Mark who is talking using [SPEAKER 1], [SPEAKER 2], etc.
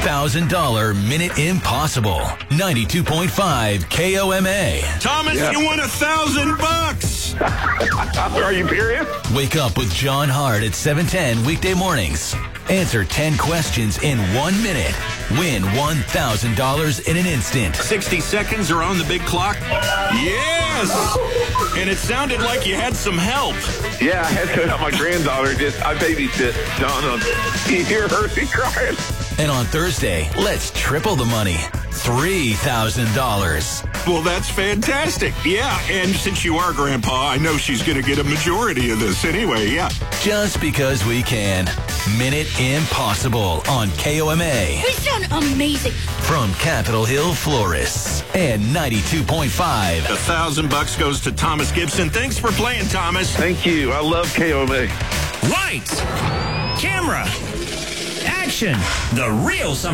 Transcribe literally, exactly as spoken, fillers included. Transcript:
[SPEAKER 1] thousand dollars Minute Impossible. ninety-two point five K O M A.
[SPEAKER 2] Thomas,
[SPEAKER 3] Yeah.
[SPEAKER 2] you won a thousand bucks.
[SPEAKER 3] Are you serious?
[SPEAKER 1] Wake up with John Hart at seven ten weekday mornings. Answer ten questions in one minute. Win one thousand dollars in an instant.
[SPEAKER 2] sixty seconds are on the big clock. Yes! And it sounded like you had some help.
[SPEAKER 3] Yeah, I had to help my granddaughter. Just I babysit Donna. You hear her? She crying.
[SPEAKER 1] And on Thursday, let's triple the money. three thousand dollars.
[SPEAKER 2] Well, that's fantastic. Yeah, and since you are Grandpa, I know she's going to get a majority of this anyway, yeah.
[SPEAKER 1] Just because we can. Minute Impossible on K O M A.
[SPEAKER 4] We sound amazing.
[SPEAKER 1] From Capitol Hill Florists and ninety-two point five.
[SPEAKER 2] A thousand bucks goes to Thomas Gibson. Thanks for playing, Thomas.
[SPEAKER 3] Thank you. I love K O M A.
[SPEAKER 5] Lights, camera, action. The real summer.